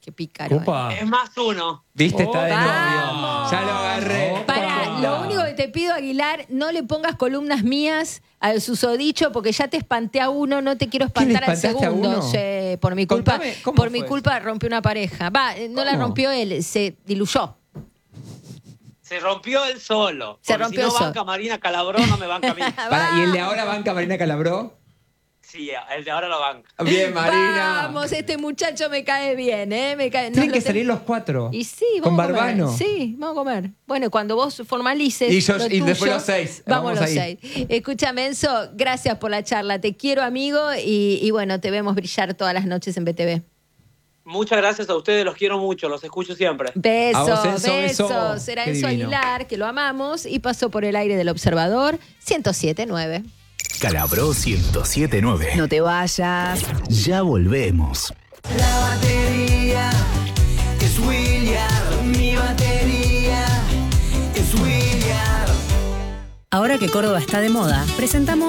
Qué pícaro. Opa. Es +1. ¿Viste? Está de Vamos. novio. Ya lo agarré. Para, lo único que te pido, Aguilar, no le pongas columnas mías al susodicho porque ya te espanté a uno, no te quiero ¿Qué, le espantar al espantaste a segundo. uno? Sí, por mi culpa, Contame, ¿cómo por mi fue culpa rompió una pareja. No la ¿Cómo? rompió él, se diluyó. Se rompió él solo. Se Porque rompió si no solo. banca Marina Calabró, no me banca a mí. ¿Y el de ahora banca Marina Calabró? Sí, el de ahora lo banca. Bien, Marina. Vamos, este muchacho me cae bien, ¿eh? Tienen que salir los 4. Y sí, Con vamos a comer. Barbano. Sí, vamos a comer. Bueno, cuando vos formalices Y lo después tuyo, los 6. Vamos los 6. Escúchame, Enzo, gracias por la charla. Te quiero, amigo, y bueno, te vemos brillar todas las noches en BTV. Muchas gracias a ustedes, los quiero mucho, los escucho siempre. Besos, A vos, Enzo, besos. beso. Era Qué Enzo divino. Aguilar, que lo amamos, y pasó por el aire del Observador 107.9. Calabró 107.9. No te vayas. Ya volvemos. La batería es William, mi batería es William. Ahora que Córdoba está de moda, presentamos